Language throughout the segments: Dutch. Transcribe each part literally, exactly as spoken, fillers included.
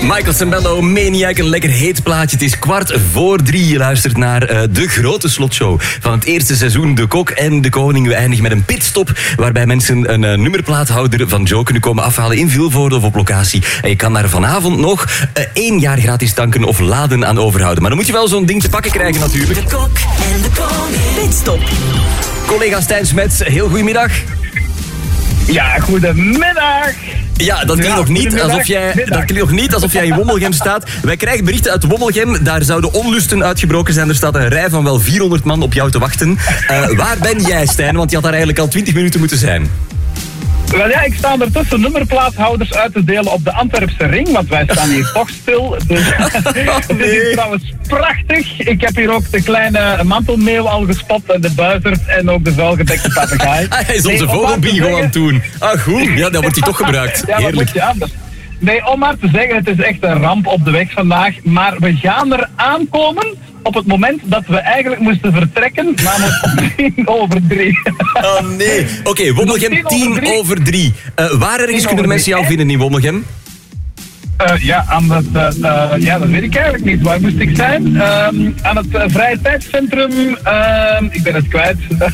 Michael Sembello, Maniac, een lekker heet plaatje. Het is kwart voor drie. Je luistert naar uh, de grote slotshow van het eerste seizoen De Kok en de Koning. We eindigen met een pitstop waarbij mensen een uh, nummerplaathouder van Joe kunnen komen afhalen in Vilvoorde of op locatie. En je kan daar vanavond nog uh, één jaar gratis tanken of laden aan overhouden. Maar dan moet je wel zo'n ding te pakken krijgen natuurlijk. De Kok en de Koning. Pitstop. Collega Stijn Smets, heel goedemiddag. Ja, goedemiddag. Ja, dat klinkt Ja, nog niet alsof jij, dat klinkt nog niet alsof jij in Wommelgem staat. Wij krijgen berichten uit Wommelgem. Daar zouden onlusten uitgebroken zijn. Er staat een rij van wel vierhonderd man op jou te wachten. Uh, waar ben jij, Stijn? Want je had daar eigenlijk al twintig minuten moeten zijn. Wel ja, ik sta er tussen nummerplaathouders uit te delen op de Antwerpse ring, want wij staan hier toch stil. Dus het is trouwens prachtig. Ik heb hier ook de kleine mantelmeeuw al gespot en de buizerd en ook de vuilgedekte papegaai. Hij is onze nee, vogelbingo aan het doen. Ah, goed. Ja, dan wordt hij toch gebruikt. Ja, heerlijk. Moet je anders. Nee, om maar te zeggen, het is echt een ramp op de weg vandaag. Maar we gaan er aankomen op het moment dat we eigenlijk moesten vertrekken, namelijk om tien over drie. Oh nee. Oké, okay, Wommelgem tien over drie. Uh, waar ergens kunnen de mensen jou vinden in Wommelgem? Uh, ja, aan het, uh, uh, ja, dat weet ik eigenlijk niet. Waar moest ik zijn? Uh, aan het uh, vrije tijdscentrum. Uh, ik ben het kwijt.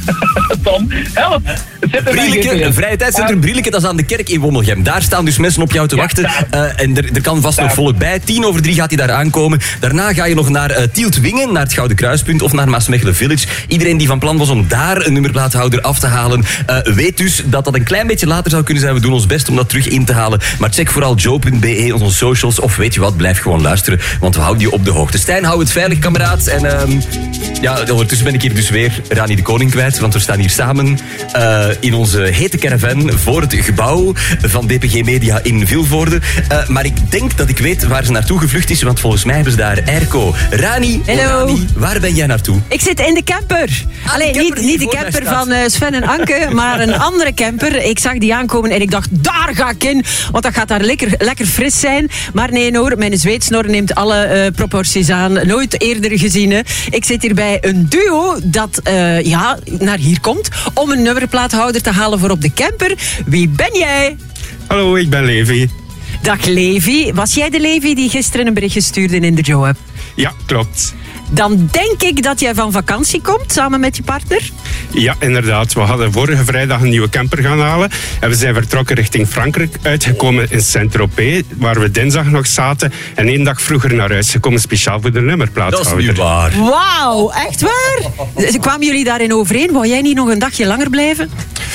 Tom, help. Brieleke, een vrije tijdscentrum Brieleke, dat is aan de kerk in Wommelgem. Daar staan dus mensen op jou te wachten. Uh, en er, er kan vast nog volk bij. Tien over drie gaat hij daar aankomen. Daarna ga je nog naar uh, Tieltwingen, naar het Gouden Kruispunt of naar Maasmechelen Village. Iedereen die van plan was om daar een nummerplaathouder af te halen, uh, weet dus dat dat een klein beetje later zou kunnen zijn. We doen ons best om dat terug in te halen. Maar check vooral joe punt b e, onze socials, of weet je wat, blijf gewoon luisteren, want we houden je op de hoogte. Stijn, hou het veilig, kameraad. En uh, ja, ondertussen ben ik hier dus weer Rani de Koning kwijt, want we staan hier samen uh, in onze hete caravan voor het gebouw van D P G Media in Vilvoorde. Uh, maar ik denk dat ik weet waar ze naartoe gevlucht is, want volgens mij hebben ze daar airco. Rani, Hallo. Rani, waar ben jij naartoe? Ik zit in de camper. Ah, Alleen de camper niet, niet de die camper voor mij van uh, Sven en Anke, maar een andere camper. Ik zag die aankomen en ik dacht, daar ga ik in, want dat gaat daar lekker, lekker fris zijn. Maar nee hoor, mijn zweetsnor neemt alle uh, proporties aan. Nooit eerder gezien. Hè. Ik zit hier bij een duo dat uh, ja, naar hier komt om een nummerplaathouder te halen voor op de camper. Wie ben jij? Hallo, ik ben Levi. Dag Levi. Was jij de Levi die gisteren een berichtje stuurde in de Joe-app? Ja, klopt. Dan denk ik dat jij van vakantie komt, samen met je partner. Ja, inderdaad. We hadden vorige vrijdag een nieuwe camper gaan halen. En we zijn vertrokken richting Frankrijk, uitgekomen in Saint-Tropez, waar we dinsdag nog zaten. En één dag vroeger naar huis gekomen, speciaal voor de nummerplaathouder. Dat is niet waar. Wauw, echt waar? Kwamen jullie daarin overeen? Wou jij niet nog een dagje langer blijven?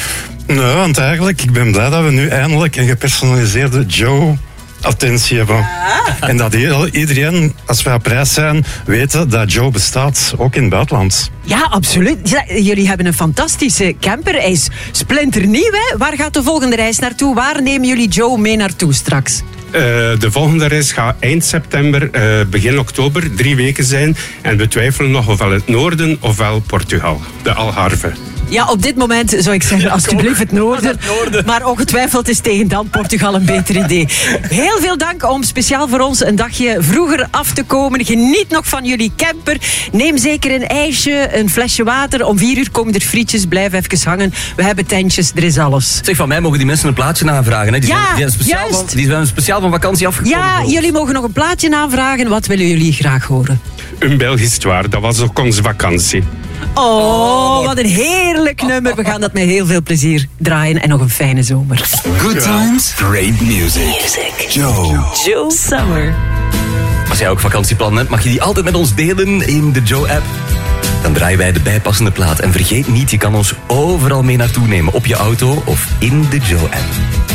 Nee, want eigenlijk, ik ben blij dat we nu eindelijk een gepersonaliseerde Joe attentie hebben. Ah. En dat iedereen, als wij op reis zijn, weten dat Joe bestaat, ook in het buitenland. Ja, absoluut. Ja, jullie hebben een fantastische camper. Hij is splinternieuw, hè? Waar gaat de volgende reis naartoe? Waar nemen jullie Joe mee naartoe straks? Uh, de volgende reis gaat eind september, uh, begin oktober, drie weken zijn. En we twijfelen nog ofwel het noorden ofwel Portugal, de Algarve. Ja, op dit moment zou ik zeggen, alsjeblieft het noorden. Maar ongetwijfeld is tegen dan Portugal een beter idee. Heel veel dank om speciaal voor ons een dagje vroeger af te komen. Geniet nog van jullie camper. Neem zeker een ijsje, een flesje water. Om vier uur komen er frietjes. Blijf even hangen. We hebben tentjes, er is alles. Zeg, van mij mogen die mensen een plaatje aanvragen. Hè? Die, ja, zijn, die, zijn speciaal van, die zijn speciaal van vakantie afgekomen. Ja, jullie mogen nog een plaatje aanvragen. Wat willen jullie graag horen? Een Belgisch waar, dat was ook onze vakantie. Oh, wat een heerlijk nummer. We gaan dat met heel veel plezier draaien. En nog een fijne zomer. Good times, great music. Music. Joe. Joe Summer. Als jij ook vakantieplannen hebt, mag je die altijd met ons delen in de Joe-app. Dan draaien wij de bijpassende plaat. En vergeet niet, je kan ons overal mee naartoe nemen. Op je auto of in de Joe-app.